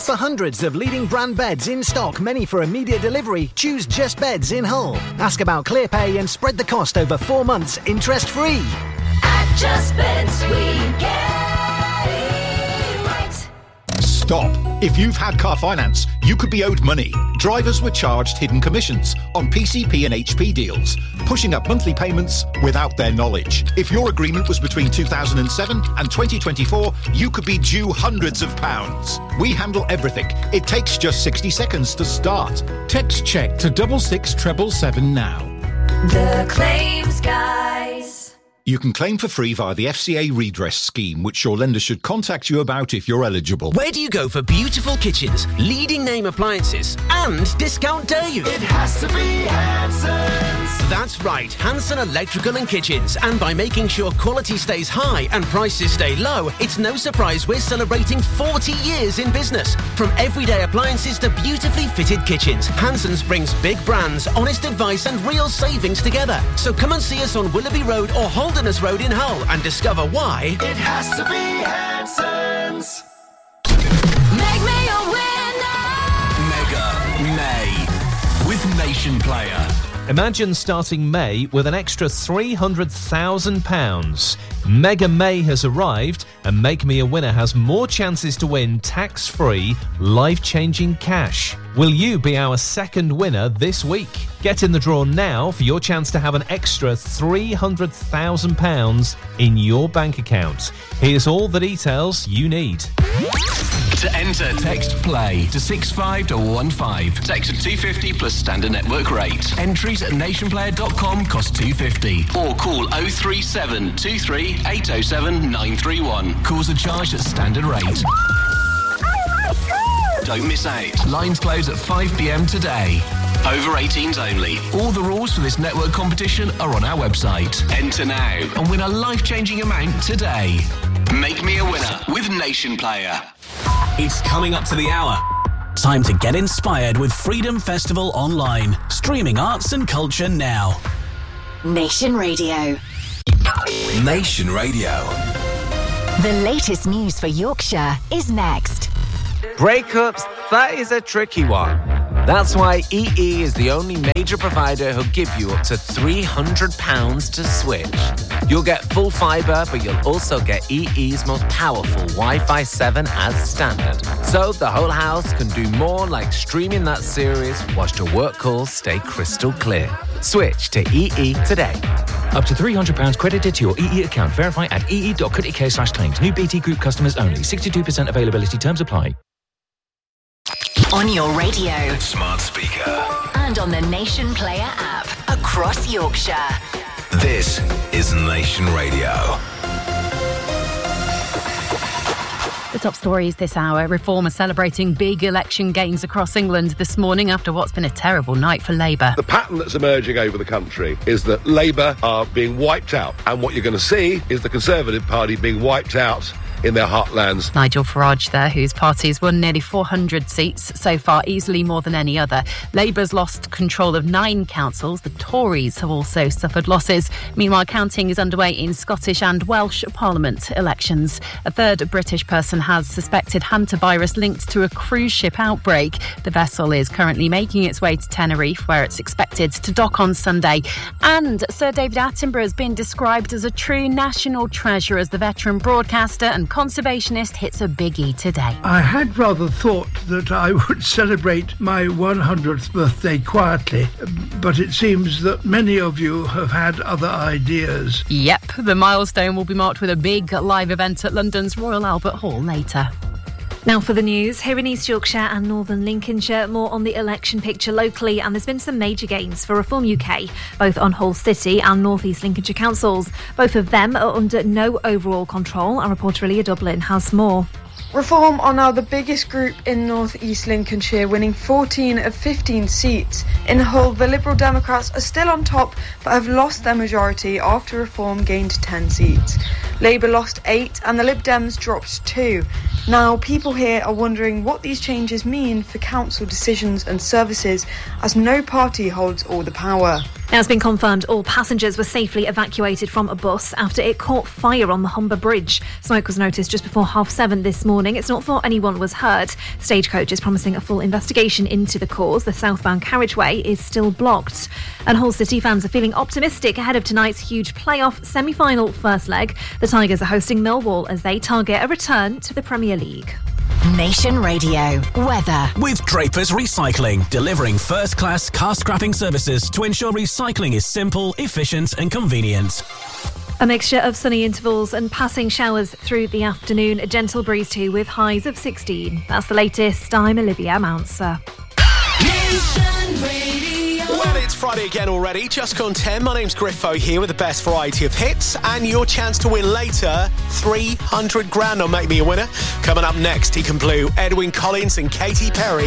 For hundreds of leading brand beds in stock, many for immediate delivery, choose Just Beds in Hull. Ask about ClearPay and spread the cost over 4 months, interest-free. At Just Beds, we get it right. Stop. If you've had car finance, you could be owed money. Drivers were charged hidden commissions on PCP and HP deals, pushing up monthly payments without their knowledge. If your agreement was between 2007 and 2024, you could be due hundreds of pounds. We handle everything. It takes just 60 seconds to start. Text check to 66777 now. The Claims Guys. You can claim for free via the FCA Redress Scheme, which your lender should contact you about if you're eligible. Where do you go for beautiful kitchens, leading name appliances, and discount days? It has to be Hanson's. That's right, Hanson Electrical and Kitchens. And by making sure quality stays high and prices stay low, it's no surprise we're celebrating 40 years in business. From everyday appliances to beautifully fitted kitchens, Hanson's brings big brands, honest advice and real savings together. So come and see us on Willoughby Road or Holderness Road in Hull and discover why it has to be Hanson's. Make me a winner. Mega May with Nation Player. Imagine starting May with an extra £300,000. Mega May has arrived, and Make Me a Winner has more chances to win tax-free, life-changing cash. Will you be our second winner this week? Get in the draw now for your chance to have an extra £300,000 in your bank account. Here's all the details you need. To enter, text PLAY to 65115. Text at 250 plus standard network rate. Entries at nationplayer.com cost £2.50. Or call 037 23 807 931. Calls are charged at standard rate. Don't miss out. Lines close at 5 p.m. today. Over 18s only. All the rules for this network competition are on our website. Enter now and win a life-changing amount today. Make me a winner with Nation Player. It's coming up to the hour. Time to get inspired with Freedom Festival Online. Streaming arts and culture now. Nation Radio. Nation Radio. The latest news for Yorkshire is next. Breakups, that is a tricky one. That's why EE is the only major provider who'll give you up to £300 to switch. You'll get full fibre, but you'll also get EE's most powerful Wi-Fi 7 as standard. So the whole house can do more, like streaming that series whilst your work calls stay crystal clear. Switch to EE today. Up to £300 credited to your EE account. Verify at ee.co.uk/claims. New BT Group customers only. 62% availability. Terms apply. On your radio, Smart speaker. and on the Nation Player app across Yorkshire. This is Nation Radio. The top stories this hour. Reform are celebrating big election gains across England this morning after what's been a terrible night for Labour. The pattern that's emerging over the country is that Labour are being wiped out. And what you're going to see is the Conservative Party being wiped out in their heartlands. Nigel Farage there, whose party's won nearly 400 seats so far, easily more than any other. Labour's lost control of 9 councils. The Tories have also suffered losses. Meanwhile, counting is underway in Scottish and Welsh Parliament elections. A third British person has suspected hantavirus linked to a cruise ship outbreak. The vessel is currently making its way to Tenerife, where it's expected to dock on Sunday. And Sir David Attenborough has been described as a true national treasure as the veteran broadcaster and conservationist hits a biggie today. I had rather thought that I would celebrate my 100th birthday quietly, but it seems that many of you have had other ideas. Yep, the milestone will be marked with a big live event at London's Royal Albert Hall later. Now for the news, here in East Yorkshire and Northern Lincolnshire, more on the election picture locally, and there's been some major gains for Reform UK, both on Hull City and North East Lincolnshire councils. Both of them are under no overall control. Our reporter Leah Dublin has more. Reform are now the biggest group in North East Lincolnshire, winning 14 of 15 seats. In Hull, the Liberal Democrats are still on top, but have lost their majority after Reform gained 10 seats. Labour lost 8 and the Lib Dems dropped 2. Now, people here are wondering what these changes mean for council decisions and services, as no party holds all the power. Now, it's been confirmed all passengers were safely evacuated from a bus after it caught fire on the Humber Bridge. Smoke was noticed just before 7:30 this morning. It's not thought anyone was hurt. Stagecoach is promising a full investigation into the cause. The southbound carriageway is still blocked. And Hull City fans are feeling optimistic ahead of tonight's huge playoff semi-final first leg. The Tigers are hosting Millwall as they target a return to the Premier League. Nation Radio weather. With Draper's Recycling, delivering first-class car scrapping services to ensure recycling is simple, efficient and convenient. A mixture of sunny intervals and passing showers through the afternoon. A gentle breeze too, with highs of 16. That's the latest. I'm Olivia Mounser. Nation Radio. Well, it's Friday again already. Just gone 10. My name's Griffo here with the best variety of hits and your chance to win later 300 grand on Make Me a Winner. Coming up next, Deacon Blue, Edwyn Collins and Katy Perry.